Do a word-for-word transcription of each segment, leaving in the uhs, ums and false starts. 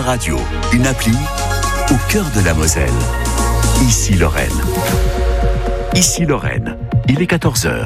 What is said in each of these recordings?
radio, une appli au cœur de la Moselle. Ici Lorraine. Ici Lorraine, il est quatorze heures.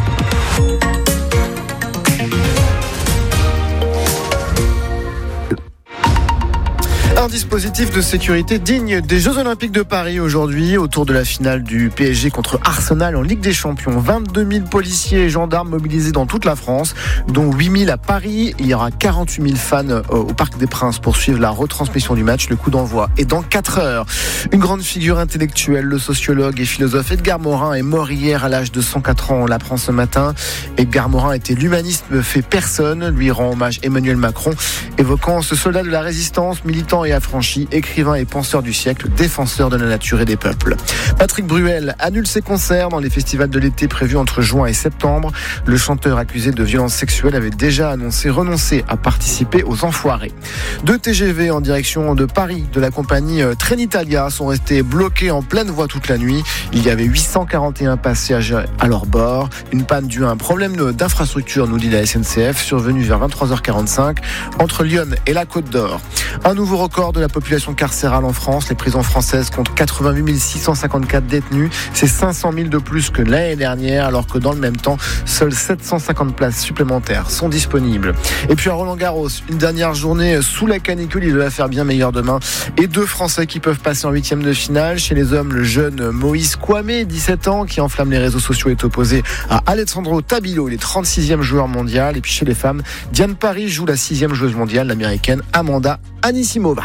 Un dispositif de sécurité digne des Jeux Olympiques de Paris aujourd'hui, autour de la finale du P S G contre Arsenal en Ligue des Champions. vingt-deux mille policiers et gendarmes mobilisés dans toute la France, dont huit mille à Paris. Il y aura quarante-huit mille fans au Parc des Princes pour suivre la retransmission du match. Le coup d'envoi est dans quatre heures. Une grande figure intellectuelle, le sociologue et philosophe Edgar Morin est mort hier à l'âge de cent quatre ans. On l'apprend ce matin. Edgar Morin était l'humanisme fait personne, lui rend hommage Emmanuel Macron, évoquant ce soldat de la résistance, militant et affranchi, écrivain et penseur du siècle, défenseur de la nature et des peuples. Patrick Bruel annule ses concerts dans les festivals de l'été prévus entre juin et septembre. Le chanteur accusé de violences sexuelles avait déjà annoncé renoncer à participer aux Enfoirés. Deux T G V en direction de Paris de la compagnie Trenitalia sont restés bloqués en pleine voie toute la nuit. Il y avait huit cent quarante et un passagers à leur bord. Une panne due à un problème d'infrastructure, nous dit la S N C F, survenue vers vingt-trois heures quarante-cinq entre Lyon et la Côte d'Or. Un nouveau record de la population carcérale en France. Les prisons françaises comptent quatre-vingt-huit mille six cent cinquante-quatre détenus. C'est cinq cent mille de plus que l'année dernière, alors que dans le même temps, seules sept cent cinquante places supplémentaires sont disponibles. Et puis à Roland-Garros, une dernière journée sous la canicule, il va faire bien meilleur demain. Et deux Français qui peuvent passer en huitième de finale. Chez les hommes, le jeune Moïse Kouamé, dix-sept ans, qui enflamme les réseaux sociaux, est opposé à Alessandro Tabilo, il est trente-sixième joueur mondial. Et puis chez les femmes, Diane Paris joue la sixième joueuse mondiale, l'américaine Amanda Anisimova.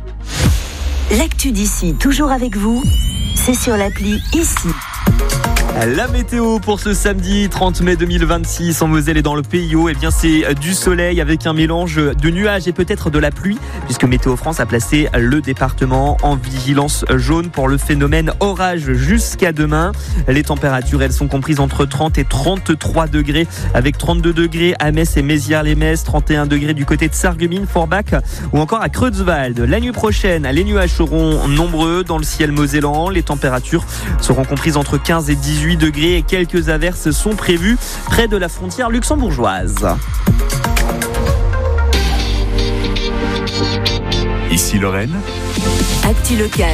L'actu d'ici, toujours avec vous, c'est sur l'appli Ici. La météo pour ce samedi trente mai deux mille vingt-six en Moselle et dans le Pays Haut, eh bien c'est du soleil avec un mélange de nuages et peut-être de la pluie, puisque Météo France a placé le département en vigilance jaune pour le phénomène orage jusqu'à demain. Les températures, elles sont comprises entre trente et trente-trois degrés, avec trente-deux degrés à Metz et Mézières-les-Metz, trente et un degrés du côté de Sarreguemines, Forbach ou encore à Creutzwald. La nuit prochaine, les nuages seront nombreux dans le ciel mosellan. Les températures seront comprises entre quinze et dix-huit degrés et quelques averses sont prévues près de la frontière luxembourgeoise. Ici Lorraine. Actu locale.